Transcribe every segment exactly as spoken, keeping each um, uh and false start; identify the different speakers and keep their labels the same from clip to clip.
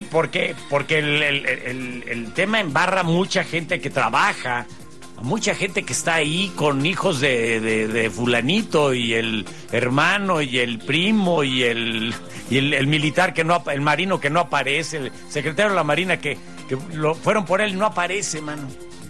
Speaker 1: porque, porque el, el, el, el tema embarra mucha gente que trabaja, mucha gente que está ahí con hijos de, de, de fulanito y el hermano y el primo y el y el, el militar que no, el marino que no aparece, el secretario de la Marina que, que lo fueron por él y no aparece, mano.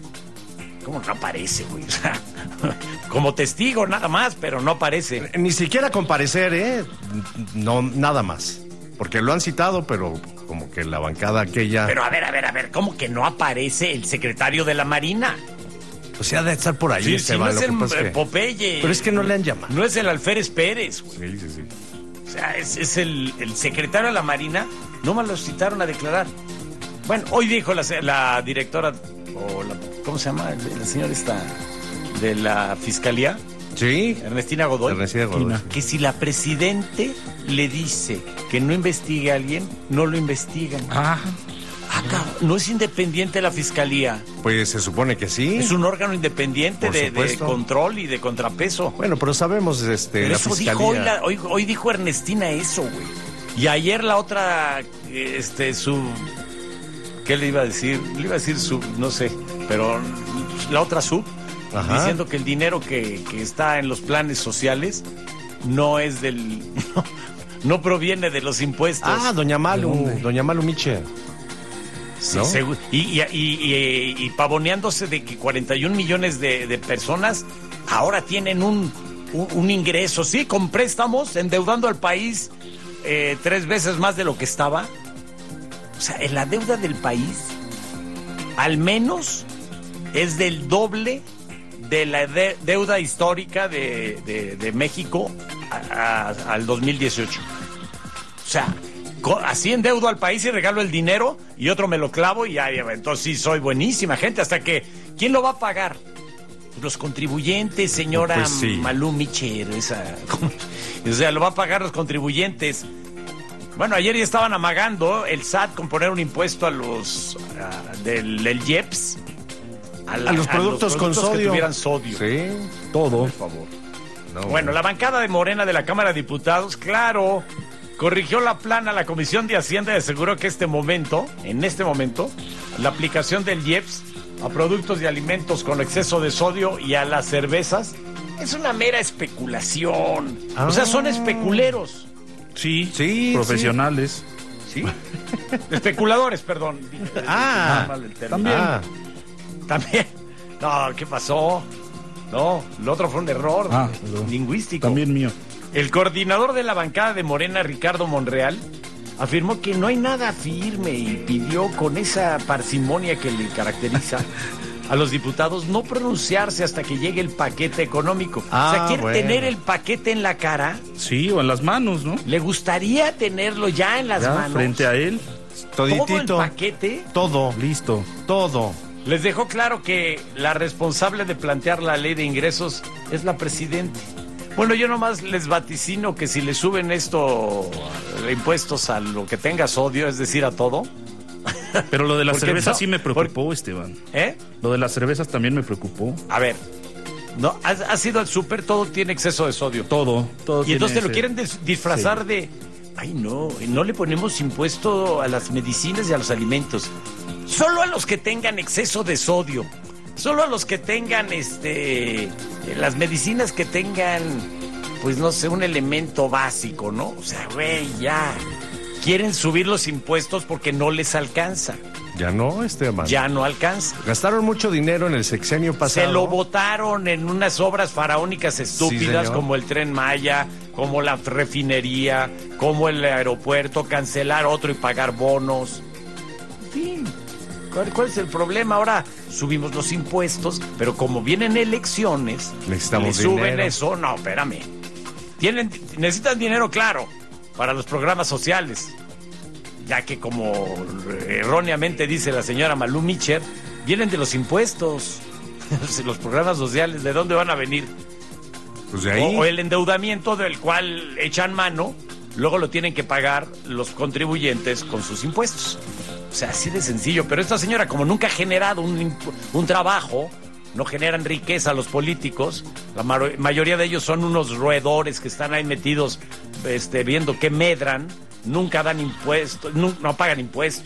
Speaker 1: ¿Cómo no aparece, güey? O sea, como testigo nada más, pero no aparece.
Speaker 2: Ni siquiera comparecer, ¿eh? No, nada más. Porque lo han citado, pero como que la bancada aquella...
Speaker 1: Pero a ver, a ver, a ver, ¿cómo que no aparece el secretario de la Marina?
Speaker 2: O sea, de estar por ahí.
Speaker 1: Sí,
Speaker 2: este
Speaker 1: sí,
Speaker 2: va,
Speaker 1: no es el
Speaker 2: que...
Speaker 1: Popeye.
Speaker 2: Pero es que no le han llamado.
Speaker 1: No es el Alférez Pérez, güey.
Speaker 2: Sí, sí, sí.
Speaker 1: O sea, es, es el, el secretario de la Marina. No me lo citaron a declarar. Bueno, hoy dijo la, la directora, o la, ¿cómo se llama? La señora esta de la Fiscalía.
Speaker 2: Sí.
Speaker 1: Ernestina Godoy.
Speaker 2: Ernestina Godoy.
Speaker 1: Que si la presidente le dice que no investigue a alguien, no lo investigan.
Speaker 3: Ah.
Speaker 1: Acá, no es independiente la Fiscalía.
Speaker 2: Pues se supone que sí.
Speaker 1: Es un órgano independiente de, de control y de contrapeso.
Speaker 2: Bueno, pero sabemos este,
Speaker 1: pero
Speaker 2: la
Speaker 1: eso
Speaker 2: Fiscalía.
Speaker 1: Dijo hoy, la, hoy, hoy dijo Ernestina eso, güey. Y ayer la otra, este, su... ¿Qué le iba a decir? Le iba a decir su, no sé, pero la otra sub, ajá, diciendo que el dinero que, que está en los planes sociales no es del... No, no proviene de los impuestos.
Speaker 2: Ah, doña Malu, doña Malu Miche.
Speaker 1: Sí,
Speaker 2: ¿no?
Speaker 1: Segu- y, y, y, y, y pavoneándose de que cuarenta y un millones de, de personas ahora tienen un, un, un ingreso, sí, con préstamos, endeudando al país eh, tres veces más de lo que estaba. O sea, en la deuda del país, al menos, es del doble de la de- deuda histórica de, de, de México a, a, al dos mil dieciocho. O sea... Así endeudo al país y regalo el dinero y otro me lo clavo y ya, entonces sí soy buenísima gente. Hasta que, ¿quién lo va a pagar? Los contribuyentes, señora pues sí. Malú Micher, esa, o sea, lo va a pagar los contribuyentes. Bueno, ayer ya estaban amagando el S A T con poner un impuesto a los a, del, del I E P S.
Speaker 2: A, la, a los productos, a los productos con sodio.
Speaker 1: Que tuvieran sodio.
Speaker 2: Sí,
Speaker 3: todo.
Speaker 1: Por favor. No, bueno, la bancada de Morena de la Cámara de Diputados, claro, corrigió la plana a la Comisión de Hacienda y aseguró que este momento, en este momento, la aplicación del I E P S a productos y alimentos con exceso de sodio y a las cervezas es una mera especulación. Ah. O sea, son especuleros.
Speaker 3: Sí, sí, profesionales.
Speaker 1: Sí. Especuladores, perdón.
Speaker 2: Ah, también. Ah.
Speaker 1: También. No, ¿qué pasó? No, lo otro fue un error ah, lingüístico.
Speaker 3: También mío.
Speaker 1: El coordinador de la bancada de Morena, Ricardo Monreal, afirmó que no hay nada firme y pidió con esa parsimonia que le caracteriza a los diputados no pronunciarse hasta que llegue el paquete económico. Ah, o sea, quiere bueno. tener el paquete en la cara.
Speaker 3: Sí, o en las manos, ¿no?
Speaker 1: Le gustaría tenerlo ya en las
Speaker 3: ya,
Speaker 1: manos.
Speaker 3: Frente a él.
Speaker 1: Toditito. Todo el paquete.
Speaker 2: Todo. Listo. Todo.
Speaker 1: Les dejó claro que la responsable de plantear la ley de ingresos es la presidenta. Bueno, yo nomás les vaticino que si le suben esto, impuestos a lo que tenga sodio, es decir, a todo.
Speaker 3: Pero lo de las cervezas no, sí me preocupó, por... Esteban.
Speaker 1: ¿Eh?
Speaker 3: Lo de las cervezas también me preocupó.
Speaker 1: A ver, no, ha, ha sido el súper, todo tiene exceso de sodio.
Speaker 3: Todo, todo.
Speaker 1: Y entonces
Speaker 3: ese...
Speaker 1: lo quieren disfrazar sí. de, ay no, no le ponemos impuesto a las medicinas y a los alimentos. Solo a los que tengan exceso de sodio. Solo a los que tengan, este, las medicinas que tengan, pues no sé, un elemento básico, ¿no? O sea, güey, ya. Quieren subir los impuestos porque no les alcanza.
Speaker 2: Ya no, Esteban.
Speaker 1: Ya no alcanza.
Speaker 2: Gastaron mucho dinero en el sexenio pasado.
Speaker 1: Se lo botaron en unas obras faraónicas estúpidas sí, como el Tren Maya, como la refinería, como el aeropuerto, cancelar otro y pagar bonos. En fin. ¿Cuál, ¿Cuál es el problema? Ahora subimos los impuestos, pero como vienen elecciones,
Speaker 2: necesitamos
Speaker 1: le suben
Speaker 2: dinero.
Speaker 1: Eso. No, espérame. Tienen, necesitan dinero, claro, para los programas sociales. Ya que, como erróneamente dice la señora Malú Micher, vienen de los impuestos. Los programas sociales, ¿de dónde van a venir?
Speaker 2: Pues de ahí.
Speaker 1: O, o el endeudamiento del cual echan mano, luego lo tienen que pagar los contribuyentes con sus impuestos. O sea, así de sencillo. Pero esta señora, como nunca ha generado un, un trabajo, no generan riqueza a los políticos, la mar- mayoría de ellos son unos roedores que están ahí metidos este, viendo que medran, nunca dan impuestos, no, no pagan impuestos.